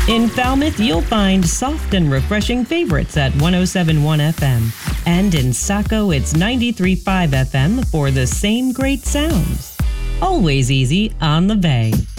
In Falmouth, you'll find soft and refreshing favorites at 107.1 FM. And in Saco, it's 93.5 FM for the same great sounds. Always easy on the bay.